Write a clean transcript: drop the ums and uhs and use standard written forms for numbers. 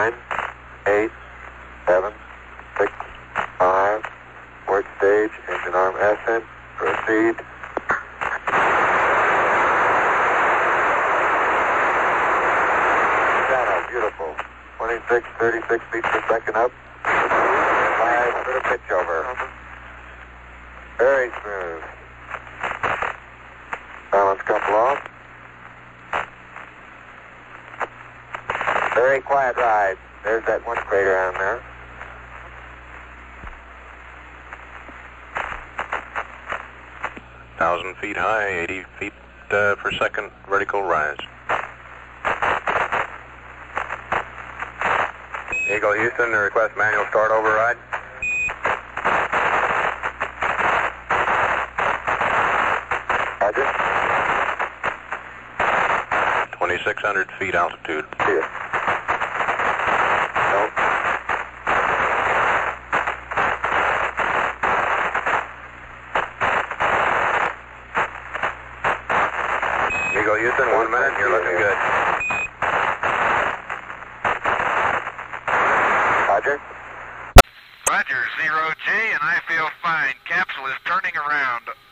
9, 8, 7, 6, 5. Port stage, engine arm ascent. Proceed. Channel, beautiful. 26, 36 feet per second up. 5 for the pitch over. Very smooth. Balance couple off. Very quiet ride. There's that one crater on there. Thousand feet high, 80 feet per second vertical rise. Eagle Houston, request manual start override. Roger. 2,600 feet altitude. See ya. No. Eagle Houston, 1 minute, you're looking good. Roger. Roger, 0J, and I feel fine. Capsule is turning around.